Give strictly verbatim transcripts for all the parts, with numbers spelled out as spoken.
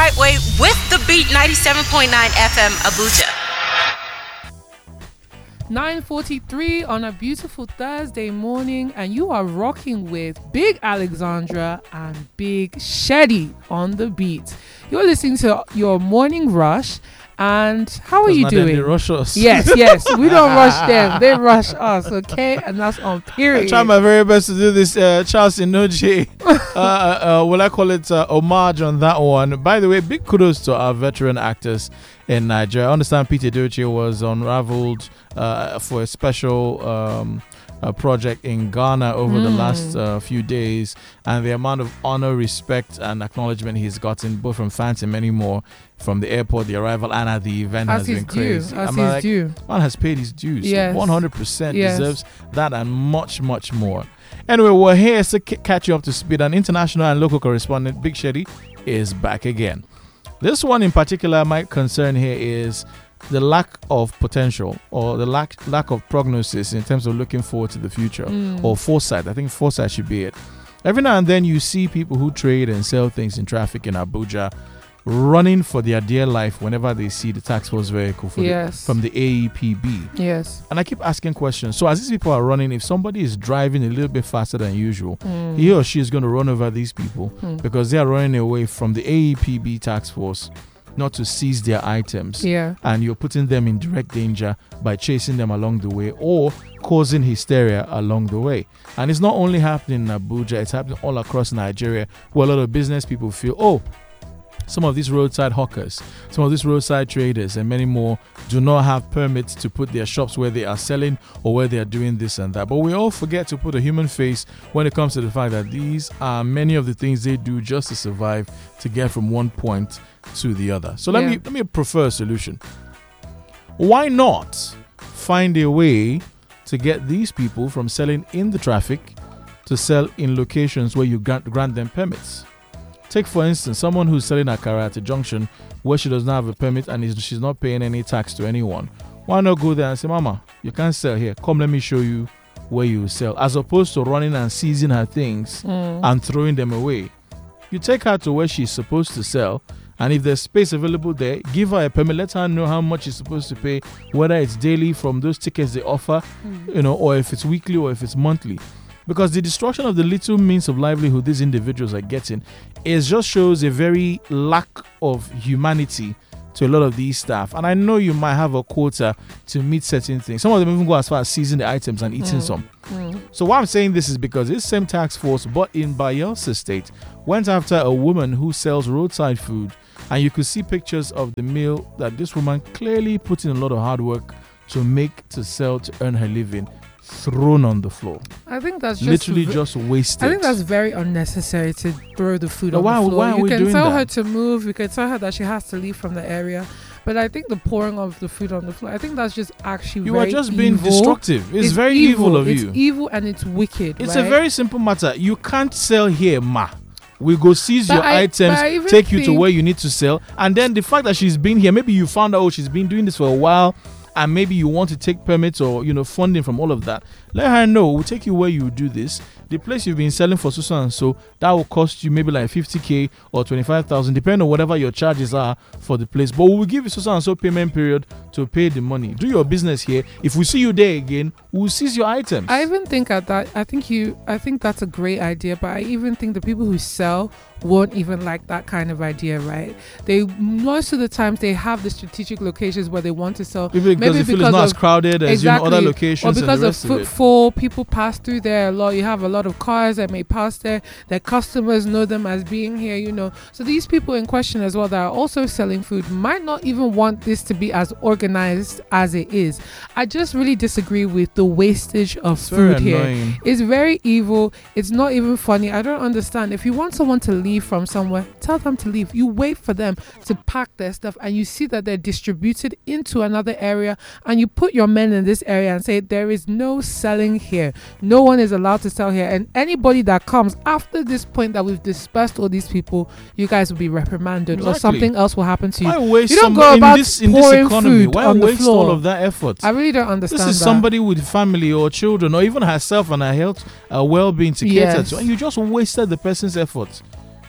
right way with the Beat ninety-seven point nine F M Abuja. nine forty-three on a beautiful Thursday morning, and you are rocking with Big Alexandra and Big Sheddy on the beat. You're listening to your morning rush. And how are you doing? They rush us. Yes, yes. We don't rush them. They rush us, okay? And that's on period. I try my very best to do this uh, Charles Inoje, uh, uh, will I call it uh, homage on that one. By the way, big kudos to our veteran actors in Nigeria. I understand Peter Doche was unraveled uh, for a special um, uh, project in Ghana over mm. the last uh, few days, and the amount of honor, respect, and acknowledgement he's gotten, both from fans and many more, from the airport, the arrival, and at the event as has been due. crazy. As I'm his like, due. Man has paid his dues. Yes. one hundred percent yes. deserves that and much, much more. Anyway, we're here to c- catch you up to speed. An international and local correspondent, Big Sheddy, is back again. This one in particular, my concern here is the lack of potential or the lack lack of prognosis in terms of looking forward to the future mm. or foresight. I think foresight should be it. Every now and then you see people who trade and sell things in traffic in Abuja running for their dear life whenever they see the tax force vehicle for yes. the, from the A E P B. Yes. And I keep asking questions. So as these people are running, if somebody is driving a little bit faster than usual, mm. he or she is going to run over these people mm. because they are running away from the A E P B tax force not to seize their items. Yeah. And you're putting them in direct danger by chasing them along the way or causing hysteria along the way. And it's not only happening in Abuja, it's happening all across Nigeria, where a lot of business people feel, oh, some of these roadside hawkers, some of these roadside traders, and many more do not have permits to put their shops where they are selling or where they are doing this and that. But we all forget to put a human face when it comes to the fact that these are many of the things they do just to survive, to get from one point to the other. So let yeah. me let me prefer a solution. Why not find a way to get these people from selling in the traffic to sell in locations where you grant, grant them permits? Take, for instance, someone who's selling akara at a junction where she does not have a permit and is, she's not paying any tax to anyone. Why not go there and say, Mama, you can't sell here. Come, let me show you where you sell. As opposed to running and seizing her things mm. and throwing them away. You take her to where she's supposed to sell, and if there's space available there, give her a permit. Let her know how much she's supposed to pay, whether it's daily from those tickets they offer, mm. you know, or if it's weekly or if it's monthly. Because the destruction of the little means of livelihood these individuals are getting is just shows a very lack of humanity to a lot of these staff. And I know you might have a quota to meet certain things. Some of them even go as far as seizing the items and eating mm. some. Mm. So why I'm saying this is because this same task force, but in Bayelsa State, went after a woman who sells roadside food. And you could see pictures of the meal that this woman clearly put in a lot of hard work to make, to sell, to earn her living, thrown on the floor. I think that's just literally v- just wasted. I think that's very unnecessary to throw the food But on why- the floor. why are you we can doing tell that? her to move. You can tell her that she has to leave from the area. But I think the pouring of the food on the floor, I think that's just actually You very are just being evil. destructive. It's, very evil, of it's you. It's evil and it's wicked. It's right? a very simple matter. You can't sell here, ma. We go seize But your I- items, but I even take you to think- where you need to sell, and then the fact that she's been here, maybe you found out oh, she's been doing this for a while, and maybe you want to take permits or you know funding from all of that. Let her know. We'll take you where you do this. The place you've been selling for so and so, that will cost you maybe like fifty k or twenty-five thousand, depending on whatever your charges are for the place. But we will give you so and so payment period to pay the money. Do your business here. If we see you there again, we'll seize your items. I even think at that. I think you. I think that's a great idea. But I even think the people who sell won't even like that kind of idea, right? They most of the times they have the strategic locations where they want to sell. Maybe because maybe they feel because it's not of, as crowded as exactly, you know, other locations or because and the of rest of it. footfall, people pass through there a lot. You have a lot of cars that may pass there. Their customers know them as being here, you know. So these people in question as well that are also selling food might not even want this to be as organized as it is. I just really disagree with the wastage of It's very food here. annoying. It's very evil. It's not even funny. I don't understand. If you want someone to leave from somewhere, tell them to leave. You wait for them to pack their stuff and you see that they're distributed into another area and you put your men in this area and say there is no selling here. No one is allowed to sell here. And anybody that comes after this point that we've dispersed all these people, you guys will be reprimanded Exactly. or something else will happen to you. Why waste You don't some- go in about this, in this pouring economy? food Why on the waste floor. all of that effort? I really don't understand This is that. somebody with family or children or even herself and her health, uh, well-being to Yes. cater to, and you just wasted the person's effort.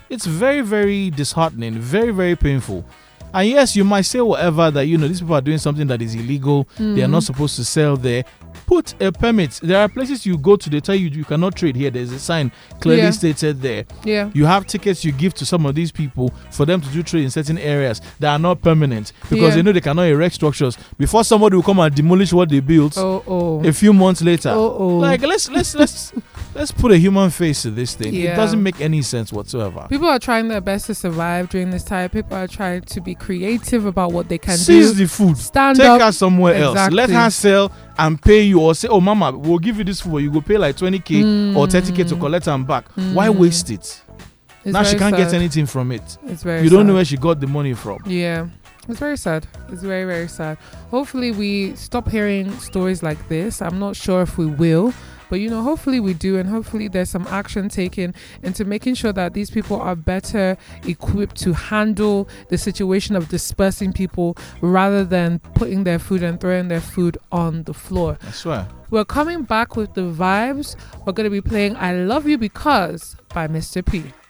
it's very, very disheartening, very, very painful. And yes, you might say whatever that, you know, these people are doing something that is illegal. Mm. They are not supposed to sell there. Put a permit. There are places you go to, they tell you you cannot trade here. There's a sign clearly yeah. stated there. Yeah. You have tickets you give to some of these people for them to do trade in certain areas that are not permanent because yeah. they know they cannot erect structures before somebody will come and demolish what they built oh, oh. a few months later. Oh, oh. Like let's let's let's let's put a human face to this thing. Yeah. It doesn't make any sense whatsoever. People are trying their best to survive during this time. People are trying to be creative about what they can Seize do. the food. Stand Take up. her somewhere exactly. else. Let her sell and pay you, or say, oh mama, we'll give you this food, you go pay like twenty k mm. or thirty k to collect them back. Mm. Why waste it? It's now she can't sad. get anything from it. It's very you don't sad. know where she got the money from. Yeah. It's very sad. It's very, very sad. Hopefully we stop hearing stories like this. I'm not sure if we will, but you know, hopefully we do, and hopefully there's some action taken into making sure that these people are better equipped to handle the situation of dispersing people rather than putting their food and throwing their food on the floor. I swear. We're coming back with the vibes. We're going to be playing I Love You Because by Mister P.